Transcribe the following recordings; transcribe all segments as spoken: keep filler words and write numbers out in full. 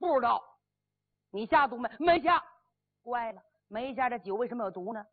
不知道。你下毒没？没下。怪了，没下这酒为什么有毒呢？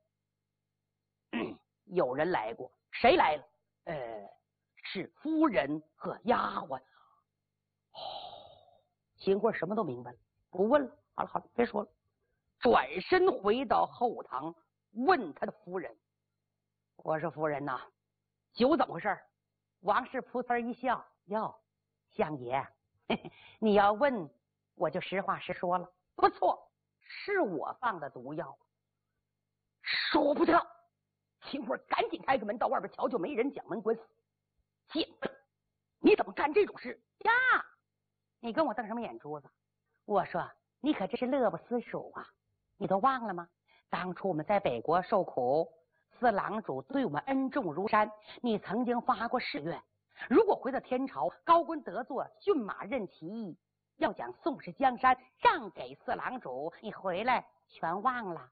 有人来过，谁来了？呃，是夫人和丫鬟。哦，秦桧什么都明白了，不问了。好了好了，别说了。转身回到后堂，问他的夫人：“我说夫人呐，酒怎么回事？”王氏扑哧一笑：“哟，相爷，嘿嘿，你要问，我就实话实说了。不错，是我放的毒药。”说不得！秦桧赶紧开个门到外边瞧，就没人，将门关死。贱婢，你怎么干这种事呀？你跟我瞪什么眼珠子？我说你可真是乐不思蜀啊！你都忘了吗？当初我们在北国受苦，四郎主对我们恩重如山，你曾经发过誓愿，如果回到天朝，高官得坐，骏马任骑役，要将宋氏江山让给四郎主，你回来全忘了。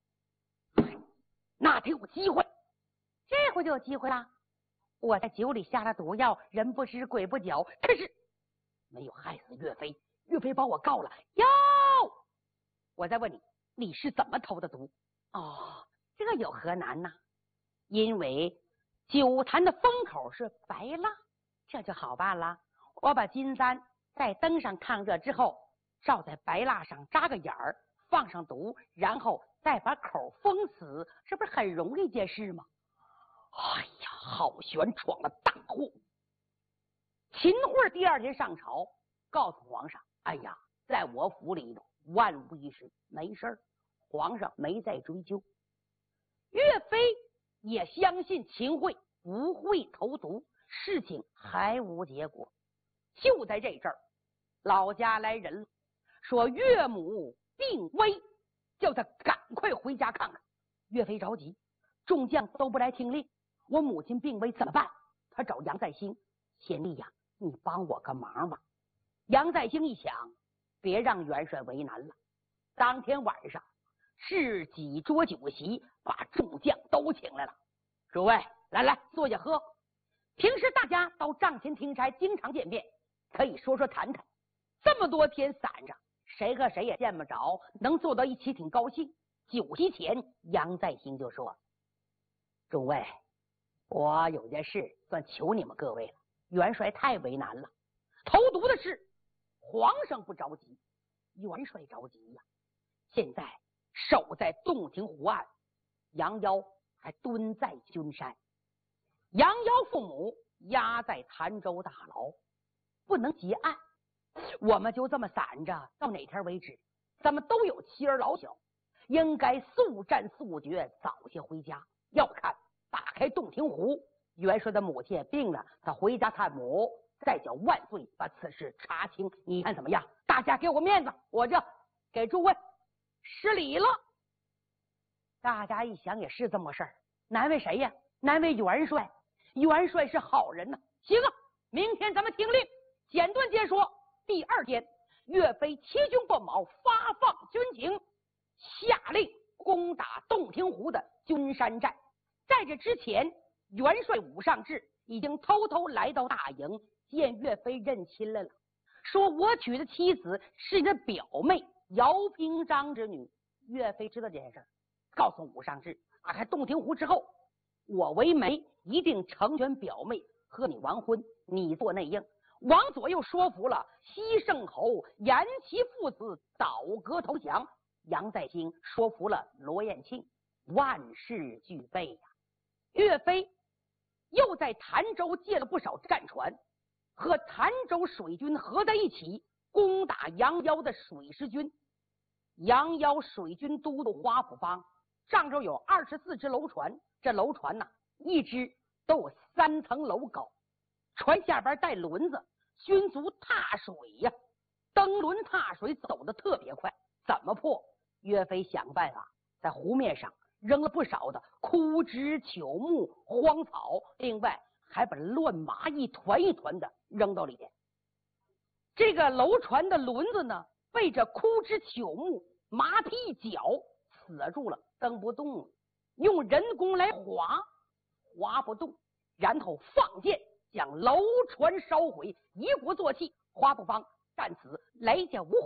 那得有机会，这回就有机会了。我在酒里下了毒药，人不知鬼不觉，可是没有害死岳飞。岳飞把我告了。哟，我再问你，你是怎么投的毒？哦，这有何难呐？因为酒坛的封口是白蜡，这就好办了。我把金簪在灯上烫热之后，照在白蜡上扎个眼儿，放上毒，然后再把口封死，这不是很容易一件事吗？哎呀，好悬，闯了大祸。秦桧第二天上朝，告诉皇上：“哎呀，在我府里头万无一失，没事儿。”皇上没再追究。岳飞也相信秦桧不会投毒，事情还无结果。就在这阵儿，老家来人了，说岳母病危，叫他赶快回家看看。岳飞着急，众将都不来听令，我母亲病危怎么办？他找杨再兴：“贤弟呀，你帮我个忙吧。”杨再兴一想，别让元帅为难了。当天晚上置几桌酒席，把众将都请来了。诸位，来来，坐下喝。平时大家到帐前听差，经常见面，可以说说谈谈。这么多天散着，谁和谁也见不着，能坐到一起挺高兴。酒席前，杨再兴就说：“众位，我有件事算求你们各位了。元帅太为难了，投毒的事，皇上不着急，元帅着急呀。现在守在洞庭湖岸，杨妖还蹲在君山，杨妖父母押在潭州大牢，不能结案。我们就这么散着，到哪天为止？咱们都有妻儿老小，应该速战速决，早些回家。要看打开洞庭湖，元帅的母亲也病了，他回家探母，再叫万岁把此事查清。你看怎么样？大家给我面子，我这给诸位施礼了。大家一想也是这么事儿，难为谁呀？难为元帅。元帅是好人呢。行啊，明天咱们听令。简短截说，第二天，岳飞齐军贯卯，发放军情，下令攻打洞庭湖的君山寨。在这之前，元帅武尚志已经偷偷来到大营，见岳飞认亲来了，说我娶的妻子是你的表妹姚平章之女。岳飞知道这件事，告诉武尚志，打开洞庭湖之后，我为媒一定成全表妹和你完婚，你做内应。王左右说服了西圣侯严琦父子倒戈投降，杨再兴说服了罗彦庆，万事俱备呀。岳飞又在潭州借了不少战船，和潭州水军合在一起攻打杨妖的水师军。杨妖水军都督花府方上周有二十四只楼船，这楼船呢，一只都有三层楼高，船下边带轮子，军卒踏水呀，登轮踏水走得特别快。怎么破？岳飞想办法在湖面上扔了不少的枯枝朽木荒草，另外还把乱麻一团一团的扔到里边。这个楼船的轮子呢，被这枯枝朽木麻皮一绞，死住了，蹬不动了。用人工来划，划不动，然后放箭将楼船烧毁，一鼓作气。花不方战死，来见无